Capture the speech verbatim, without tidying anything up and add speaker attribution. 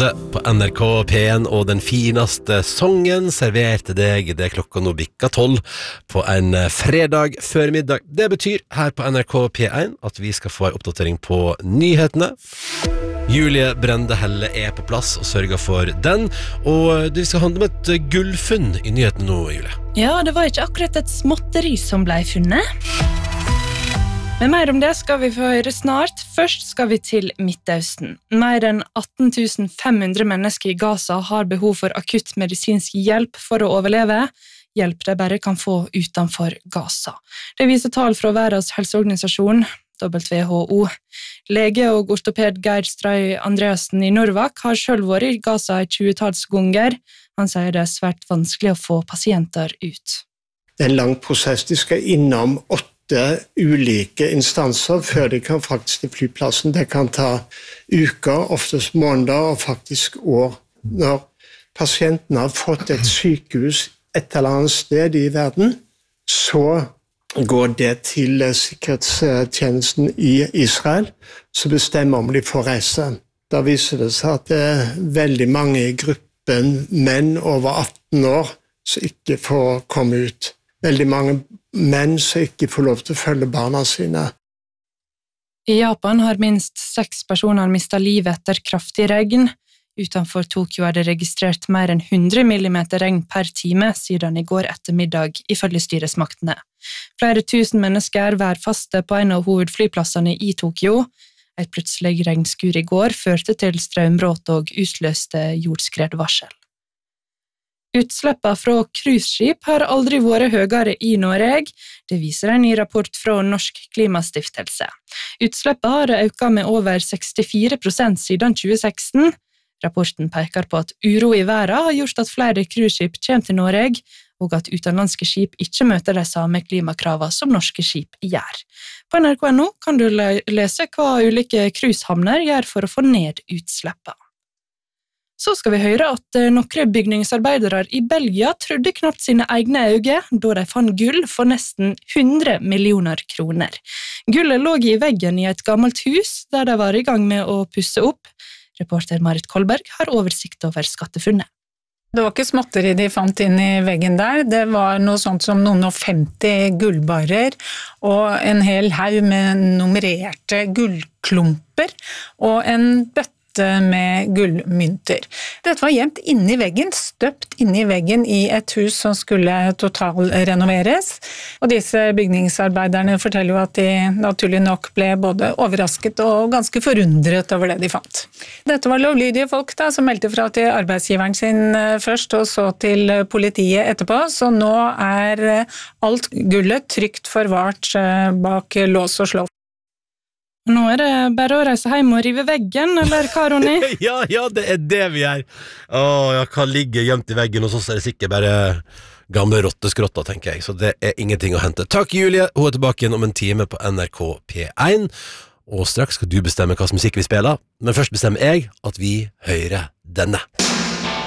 Speaker 1: åtte på N R K P en, og den fineste songen serverte deg det klokka nå bikka tolv på en fredag førmiddag. Det betyr her på N R K P en at vi skal få en oppdatering på nyhetene. Julie Brende Helle er på plass og sørger for den, og det skal handle om et gullfunn i nyhetene nå, Julie.
Speaker 2: Ja, det var ikke akkurat et småtteri som ble funnet. Men mer om det skal vi få høre snart. Først skal vi til Midtøsten. Mer enn atten tusen fem hundre mennesker i Gaza har behov for akutt medisinsk hjelp for å overleve. Hjelp de bare kan få utenfor Gaza. Det viser tall fra Verdens helseorganisasjon, W H O. Lege og ortoped Geir Stray Andreasen i Norvak har selv vært i Gaza i tjuetalls ganger. Han sier det er svært vanskelig å få pasienter ut.
Speaker 3: Det er en lang prosess. De skal innom åtte ulike instanser før de kan faktisk til flyplassen. Det kan ta uker, oftest måneder og faktisk år. Når pasienten har fått et sykehus et eller annet sted i verden, så går det til sikkerhetstjenesten i Israel, som bestemmer om de får reise. Da viser det seg at det er veldig mange i gruppen menn over atten år som ikke får komme ut. Veldig mange menn som ikke får lov til å følge barna sine.
Speaker 2: I Japan har minst seks personer mistet livet etter kraftig regn. Utenfor Tokyo er det registrert mer enn hundre millimeter regn per time siden i går ettermiddag, ifølge styresmaktene. Flere tusen mennesker var faste på en av hovedflyplassene i Tokyo. Et plutselig regnskur i går førte til strømbrott og utløste jordskredvarsel. Utslippene fra cruiseskip har aldri vært høyere i Norge. Det viser en ny rapport fra Norsk Klimastiftelse. Utslippene har økt med over sekstifire prosent siden tjue seksten. Rapporten peker på at uro i verden har gjort at flere cruiseskip kommer til Norge, og at utenlandske skip ikke møter de samme klimakravene som norske skip gjør. På N R K punkt no kan du lese hva ulike cruisehavner gjør for å få ned utslippene. Så skal vi høre at noen bygningsarbeidere i Belgia trodde knapt sine egne øyne da de fant gull for nesten hundre millioner kroner. Gullet lå i veggen i et gammelt hus der de var i gang med å pusse opp. Reporter Marit Kolberg har oversikt over skattefunnet.
Speaker 4: Det var ikke småtteri de fant inn i veggen der, det var noe sånt som noen og femti gullbarer og en hel haug med nummererte gullklumper og en bøtte med gullmynter. Dette var gjemt inne i veggen, støpt inne i veggen i et hus som skulle totalrenoveres, og disse bygningsarbeiderne forteller jo at de naturlig nok ble både overrasket og ganske forundret over det de fant. Dette var lovlydige folk da, som meldte fra til arbeidsgiveren sin først, og så til politiet etterpå, så nå er alt gullet trygt forvart bak lås og slå.
Speaker 2: Nå er det bare å reise hjem og rive veggen, eller hva, Ronny?
Speaker 1: ja, ja, det er det vi er. Åh, ja, hva ligger gjemt i veggen, og så er det sikkert bare gamle rotteskrotter, tenker jeg. Så det er ingenting å hente. Takk, Julie. Hun er tilbake igjen om en time på N R K P en. Og straks skal du bestemme hva musikk vi spiller. Men først bestemmer jeg at vi hører denne.